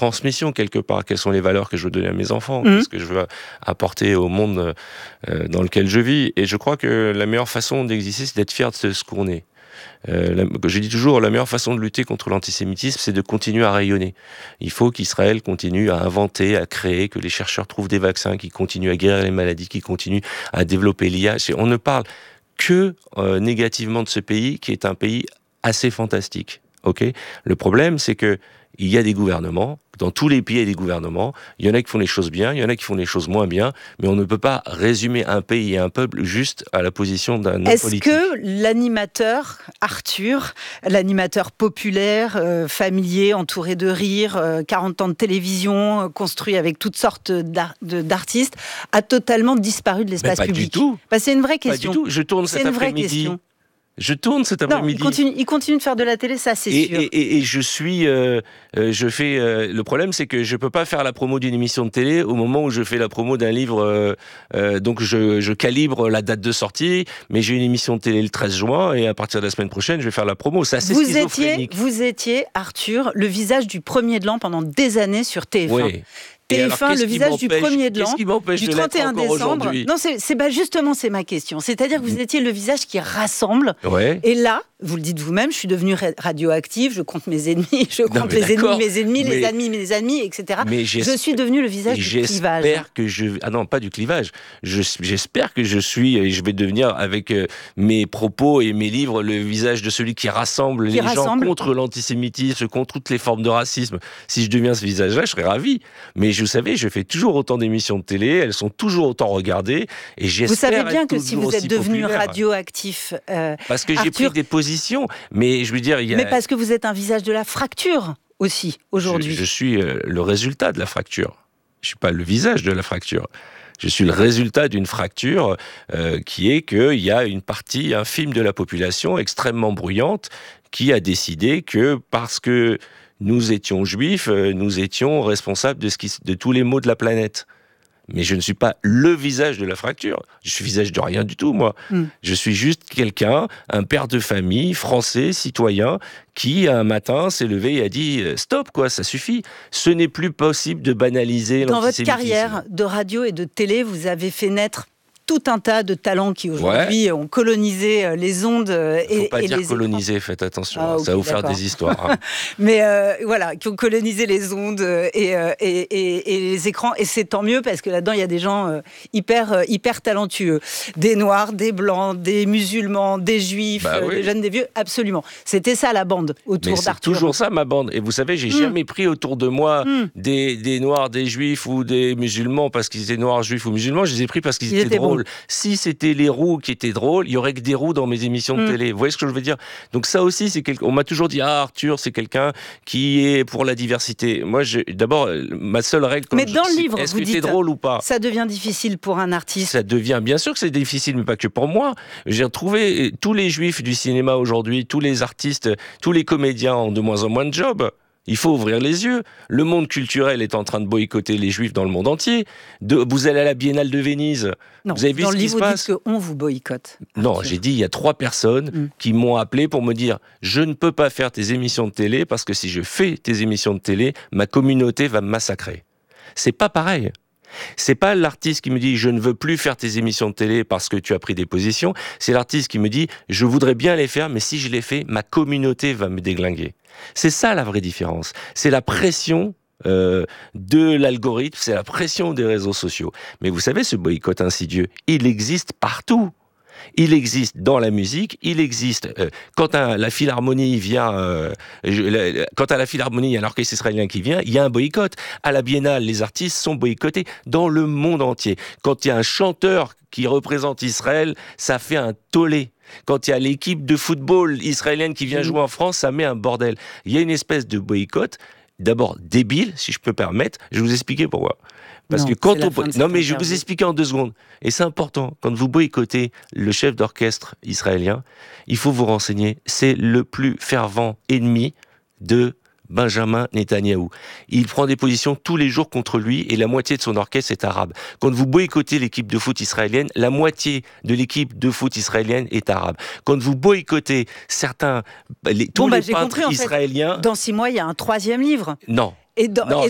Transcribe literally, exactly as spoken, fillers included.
transmission quelque part. Quelles sont les valeurs que je veux donner à mes enfants? Mmh. Qu'est-ce que je veux apporter au monde euh, dans lequel je vis? Et je crois que la meilleure façon d'exister, c'est d'être fier de ce qu'on est. Euh, la, je dis toujours, la meilleure façon de lutter contre l'antisémitisme, c'est de continuer à rayonner. Il faut qu'Israël continue à inventer, à créer, que les chercheurs trouvent des vaccins, qu'ils continuent à guérir les maladies, qu'ils continuent à développer l'I A. On ne parle que euh, négativement de ce pays, qui est un pays assez fantastique. Okay ? Le problème, c'est que il y a des gouvernements, dans tous les pays il y a des gouvernements, il y en a qui font les choses bien, il y en a qui font les choses moins bien, mais on ne peut pas résumer un pays et un peuple juste à la position d'un homme politique. Est-ce que l'animateur Arthur, l'animateur populaire, euh, familier, entouré de rire, euh, quarante ans de télévision, euh, construit avec toutes sortes d'ar- de, d'artistes, a totalement disparu de l'espace mais pas public? Du tout. Bah, c'est une vraie question. Pas du tout. Je tourne c'est cet une vraie après-midi. Question. Je tourne cet après-midi. Non, il continue, il continue de faire de la télé, ça c'est et, sûr. Et, et, et je suis, euh, euh, je fais. Euh, le problème, c'est que je peux pas faire la promo d'une émission de télé au moment où je fais la promo d'un livre. Euh, euh, donc je, je calibre la date de sortie, mais j'ai une émission de télé le treize juin et à partir de la semaine prochaine, je vais faire la promo. C'est assez vous schizophrénique. étiez, vous étiez Arthur, le visage du Premier de l'an pendant des années sur T F un. Oui. T F un, alors, le visage du premier de l'an, du trente et un décembre. Non, c'est, c'est bah justement, c'est ma question. C'est-à-dire que vous étiez le visage qui rassemble. Ouais. Et là, vous le dites vous-même, je suis devenue radioactive, je compte mes ennemis, je compte non, les ennemis, mes ennemis, mais, les ennemis, mes ennemis, et cetera. Mais je suis devenue le visage du clivage. J'espère que je... Ah non, pas du clivage. Je, j'espère que je suis, et je vais devenir, avec euh, mes propos et mes livres, le visage de celui qui rassemble qui les rassemble. gens contre l'antisémitisme, contre toutes les formes de racisme. Si je deviens ce visage-là, je serais ravi. Mais je, vous savez, je fais toujours autant d'émissions de télé, elles sont toujours autant regardées, et j'espère Vous savez bien être que si vous êtes devenu populaire. radioactif... Euh, Parce que Arthur, j'ai pris des positions, mais je veux dire... Il y a... Mais parce que vous êtes un visage de la fracture aussi, aujourd'hui. Je, je suis euh, le résultat de la fracture. Je ne suis pas le visage de la fracture. Je suis le résultat d'une fracture euh, qui est qu'il y a une partie infime de la population extrêmement bruyante qui a décidé que parce que nous étions juifs, nous étions responsables de, ce qui, de tous les maux de la planète. Mais je ne suis pas le visage de la fracture. Je suis visage de rien du tout, moi. Mm. Je suis juste quelqu'un, un père de famille, français, citoyen, qui, un matin, s'est levé et a dit « Stop, quoi, ça suffit. Ce n'est plus possible de banaliser l'antisémitisme. » Dans votre carrière de radio et de télé, vous avez fait naître tout un tas de talents qui aujourd'hui ouais. ont colonisé les ondes et, Il ne faut pas et dire les coloniser, écrans. Faites attention, ah, okay, ça va vous d'accord. faire des histoires. Hein. Mais euh, voilà, qui ont colonisé les ondes et, euh, et, et, et les écrans, et c'est tant mieux parce que là-dedans il y a des gens euh, hyper, euh, hyper talentueux, des noirs, des blancs, des musulmans, des juifs, bah, euh, oui. des jeunes, des vieux, absolument. C'était ça la bande autour Mais d'Arthur. C'est toujours ça ma bande. Et vous savez, j'ai mmh. jamais pris autour de moi mmh. des, des noirs, des juifs ou des musulmans parce qu'ils étaient noirs, juifs ou musulmans. Je les ai pris parce qu'ils il étaient était drôles. Bon. Si c'était les roux qui étaient drôles, il y aurait que des roux dans mes émissions de mmh. télé. Vous voyez ce que je veux dire? Donc ça aussi, c'est quelque... on m'a toujours dit ah Arthur, c'est quelqu'un qui est pour la diversité. Moi, je... d'abord, ma seule règle, mais dans je... le livre, est-ce vous que dites, t'es drôle ou pas? Ça devient difficile pour un artiste. Ça devient, bien sûr que c'est difficile, mais pas que pour moi. J'ai retrouvé tous les juifs du cinéma aujourd'hui, tous les artistes, tous les comédiens ont de moins en moins de jobs. Il faut ouvrir les yeux. Le monde culturel est en train de boycotter les Juifs dans le monde entier. De, vous allez à la Biennale de Venise. Non, vous avez vu dans ce le qui livre, se passe? Vous dites qu'on vous boycotte. Non, Arthur. J'ai dit il y a trois personnes mm. qui m'ont appelé pour me dire je ne peux pas faire tes émissions de télé parce que si je fais tes émissions de télé, ma communauté va me massacrer. C'est pas pareil. C'est pas l'artiste qui me dit je ne veux plus faire tes émissions de télé parce que tu as pris des positions. C'est l'artiste qui me dit je voudrais bien les faire, mais si je les fais, ma communauté va me déglinguer. C'est ça la vraie différence. C'est la pression euh, de l'algorithme, c'est la pression des réseaux sociaux. Mais vous savez, ce boycott insidieux, il existe partout. Il existe dans la musique, il existe euh, quand un, la Philharmonie vient, euh, je, la, quand à la Philharmonie il y a un orchestre israélien qui vient, il y a un boycott. À la Biennale, les artistes sont boycottés dans le monde entier. Quand il y a un chanteur qui représente Israël, ça fait un tollé. Quand il y a l'équipe de football israélienne qui vient jouer en France, ça met un bordel. Il y a une espèce de boycott, d'abord débile, si je peux permettre. Je vais vous expliquer pourquoi. Parce non, que quand on... Non, mais interview. je vais vous expliquer en deux secondes. Et c'est important. Quand vous boycottez le chef d'orchestre israélien, il faut vous renseigner. C'est le plus fervent ennemi de Benjamin Netanyahou. Il prend des positions tous les jours contre lui et la moitié de son orchestre est arabe. Quand vous boycottez l'équipe de foot israélienne, la moitié de l'équipe de foot israélienne est arabe. Quand vous boycottez certains... Les, tous bon, bah, les peintres compris, israéliens... En fait, dans six mois, il y a un troisième livre. Non. Et dans, non, et